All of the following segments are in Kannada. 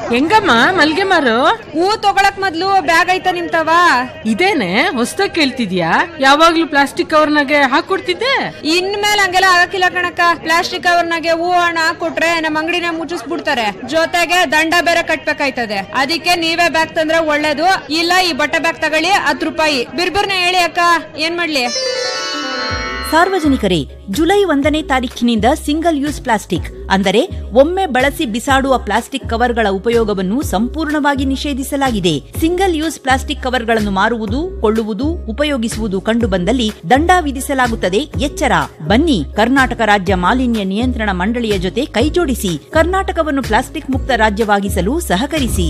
ಹೆಂಗಮ್ಮ ಮಲ್ಗೆ ಮಾರು? ಹೂ ತಗೊಳಕ್ ಮೊದ್ಲು ಬ್ಯಾಗ್ ಐತ ನಿಮ್ತವ? ಇದೇನೆ ಹೊಸ್ದಾಗ್ ಕೇಳ್ತಿದ್ಯಾ? ಯಾವಾಗ್ಲೂ ಪ್ಲಾಸ್ಟಿಕ್ ಕವರ್ನಾಗೆ ಹಾಕೊಡ್ತಿದ್ದೆ. ಇನ್ಮೇಲೆ ಹಂಗೆಲ್ಲ ಆಗಕ್ಕಿಲ್ಲ ಕಣಕ್ಕ. ಪ್ಲಾಸ್ಟಿಕ್ ಕವರ್ನಾಗೆ ಹೂ ಹಣ ಹಾಕೊಟ್ರೆ ನಮ್ಮ ಅಂಗಡಿನ ಮುಚ್ಚಿಸ್ಬಿಡ್ತಾರೆ, ಜೊತೆಗೆ ದಂಡ ಬೇರೆ ಕಟ್ಬೇಕಾಯ್ತದೆ. ಅದಕ್ಕೆ ನೀವೇ ಬ್ಯಾಗ್ ತಂದ್ರೆ ಒಳ್ಳೇದು. ಇಲ್ಲ ಈ ಬಟ್ಟೆ ಬ್ಯಾಗ್ ತಗೊಳ್ಳಿ, 10 ರೂಪಾಯಿ. ಬಿರ್ಬಿರ್ನ ಹೇಳಿ ಅಕ್ಕ, ಏನ್ ಮಾಡ್ಲಿ? ಸಾರ್ವಜನಿಕರೇ, ಜುಲೈ 1ನೇ ತಾರೀಖಿನಿಂದ ಸಿಂಗಲ್ ಯೂಸ್ ಪ್ಲಾಸ್ಟಿಕ್ ಅಂದರೆ ಒಮ್ಮೆ ಬಳಸಿ ಬಿಸಾಡುವ ಪ್ಲಾಸ್ಟಿಕ್ ಕವರ್ಗಳ ಉಪಯೋಗವನ್ನು ಸಂಪೂರ್ಣವಾಗಿ ನಿಷೇಧಿಸಲಾಗಿದೆ. ಸಿಂಗಲ್ ಯೂಸ್ ಪ್ಲಾಸ್ಟಿಕ್ ಕವರ್ಗಳನ್ನು ಮಾರುವುದು, ಕೊಳ್ಳುವುದು, ಉಪಯೋಗಿಸುವುದು ಕಂಡುಬಂದಲ್ಲಿ ದಂಡ ವಿಧಿಸಲಾಗುತ್ತದೆ. ಎಚ್ಚರ! ಬನ್ನಿ, ಕರ್ನಾಟಕ ರಾಜ್ಯ ಮಾಲಿನ್ಯ ನಿಯಂತ್ರಣ ಮಂಡಳಿಯ ಜೊತೆ ಕೈಜೋಡಿಸಿ ಕರ್ನಾಟಕವನ್ನು ಪ್ಲಾಸ್ಟಿಕ್ ಮುಕ್ತ ರಾಜ್ಯವಾಗಿಸಲು ಸಹಕರಿಸಿ.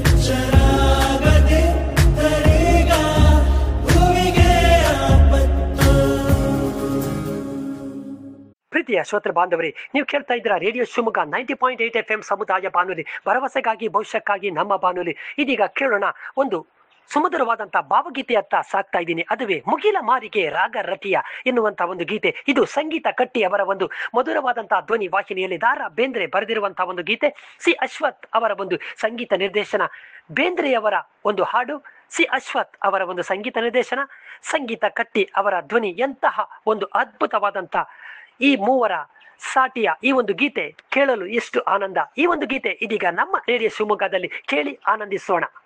ಪ್ರೀತಿಯ ಶ್ರೋತೃ ಬಾಂಧವರೇ, ನೀವು ಕೇಳ್ತಾ ಇದ್ದೀರಾ ರೇಡಿಯೋ ಶಿವಮೊಗ್ಗ 90.8 FM ಸಮುದಾಯ ಬಾನುಲಿ, ಭರವಸೆಗಾಗಿ ಭವಿಷ್ಯಕ್ಕಾಗಿ ನಮ್ಮ ಬಾನುಲಿ. ಇದೀಗ ಕೇಳೋಣ ಒಂದು ಸುಮಧುರವಾದಂಥ ಭಾವಗೀತೆಯತ್ತ ಸಾಕ್ತಾ ಇದ್ದೀನಿ. ಅದುವೇ ಮುಗಿಲ ಮಾರಿಗೆ ರಾಗ ರತಿಯ ಎನ್ನುವಂಥ ಒಂದು ಗೀತೆ. ಇದು ಸಂಗೀತ ಕಟ್ಟಿ ಅವರ ಒಂದು ಮಧುರವಾದಂತಹ ಧ್ವನಿ ವಾಹಿನಿಯಲ್ಲಿ ದಾರಾ ಬೇಂದ್ರೆ ಬರೆದಿರುವಂತಹ ಒಂದು ಗೀತೆ. ಸಿ ಅಶ್ವಥ್ ಅವರ ಒಂದು ಸಂಗೀತ ನಿರ್ದೇಶನ, ಬೇಂದ್ರೆಯವರ ಒಂದು ಹಾಡು, ಸಿ ಅಶ್ವಥ್ ಅವರ ಒಂದು ಸಂಗೀತ ನಿರ್ದೇಶನ, ಸಂಗೀತ ಕಟ್ಟಿ ಅವರ ಧ್ವನಿ. ಎಂತಹ ಒಂದು ಅದ್ಭುತವಾದಂಥ ಈ ಮೂವರ ಸಾಟಿಯ ಈ ಒಂದು ಗೀತೆ ಕೇಳಲು ಎಷ್ಟು ಆನಂದ. ಈ ಒಂದು ಗೀತೆ ಇದೀಗ ನಮ್ಮ ರೇಡಿಯೋ ಶಿವಮೊಗ್ಗದಲ್ಲಿ ಕೇಳಿ ಆನಂದಿಸೋಣ.